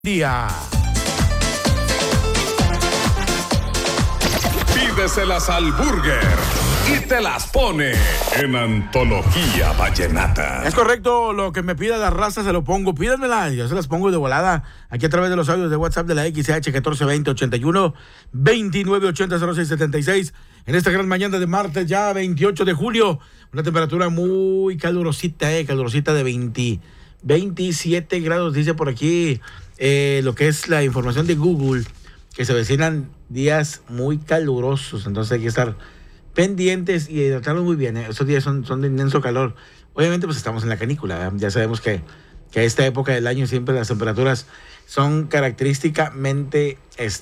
Día. Pídeselas al Burger y te las pone en Antología Vallenata. Es correcto, lo que me pida la raza se lo pongo. Pídanmela, yo se las pongo de volada. Aquí a través de los audios de WhatsApp de la XH 142081 29800676. En esta gran mañana de martes, ya 28 de julio. Una temperatura muy calurosita, calurosita de 27 grados, dice por aquí lo que es la información de Google, que se avecinan días muy calurosos, entonces hay que estar pendientes y hidratarnos muy bien. Estos días son de inmenso calor. Obviamente pues estamos en la canícula, ya sabemos que a esta época del año siempre las temperaturas son característicamente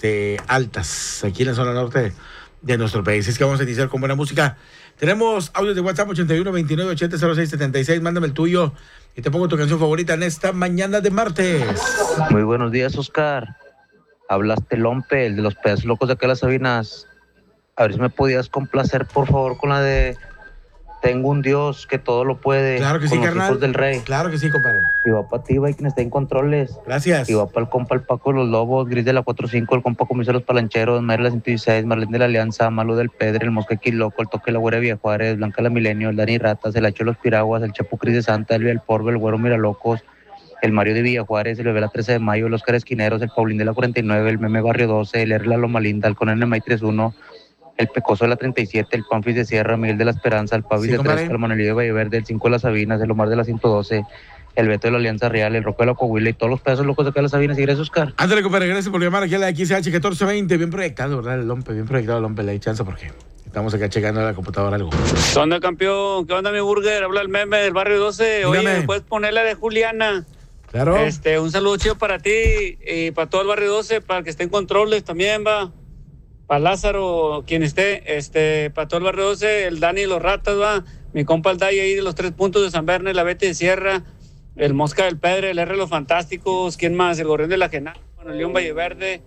altas aquí en la zona norte de nuestro país. Es que vamos a iniciar con buena música. Tenemos audios de WhatsApp 81 29 80 06 76. Mándame el tuyo y te pongo tu canción favorita en esta mañana de martes. Muy buenos días, Oscar. Hablaste Lompe, el de los pedazos locos de acá de las Sabinas. A ver si me podías complacer, por favor, con la de Tengo un Dios que todo lo puede. Claro que sí, con los carnal. hijos del rey. Claro que sí, compadre. Y va para ti, va, y quien está en controles. Gracias. Y va para el compa, el Paco de los Lobos, Gris de la 45, el compa Comiso de los Palancheros, Mayra de la 116, Marlene de la Alianza, Malo del Pedre, el Mosca Quiloco, el Toque de la Güera Villa Juárez, Blanca la Milenio, el Dani Ratas, el Hacho de los Piraguas, el Chapo Cris de Santa, el Vial Porvo, el Güero Miralocos, el Mario de Villa Juárez, el Bebé la 13 de Mayo, el Oscar Esquineros, el Paulín de la 49, el Meme Barrio 12, el R la Loma Linda, el Conan May 31, el Pecoso de la 37, el Panfis de Sierra, Miguel de la Esperanza, el Pavis de 3, el Manuelillo de Valleverde, el 5 de las Sabinas, el Omar de la 112, el Beto de la Alianza Real, el Roco de la Coahuila y todos los pedazos locos de acá de las Sabinas. Y gracias, Oscar. Ándale, compadre, gracias por llamar aquí a la XH 1420. Bien proyectado, ¿verdad? El Lompe, bien proyectado el Lompe. Le di chance porque estamos acá checando a la computadora algo. ¿Qué onda, campeón? ¿Qué onda, mi Burger? Habla el Meme del Barrio 12. Dígame. Oye, ¿me puedes poner la de Juliana? Claro. Un saludo chido para ti y para todo el Barrio 12, para que esté en controles también, va. Para Lázaro, quien esté, para todo el Barrio 12, el Dani y los Ratas, va. Mi compa el Day ahí de los 3 puntos de San Verne, la Betty de Sierra, el Mosca del Pedre, el R de los Fantásticos, ¿quién más? El Gorrión de la Genal, el León Valleverde,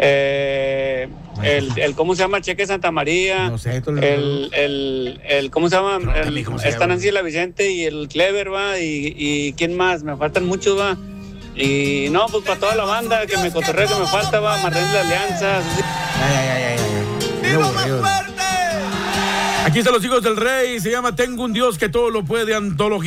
el ¿cómo se llama? Cheque Santa María, No sé, el ¿cómo se llama? Está Nancy la Vicente y el Clever, va, y ¿quién más? Me faltan muchos, va. Y no, pues para toda la banda que me cotorrea, que me falta, va, Marlene de la Alianza. Ay. Aquí están los hijos del rey. Se llama Tengo un Dios que todo lo puede. Antología.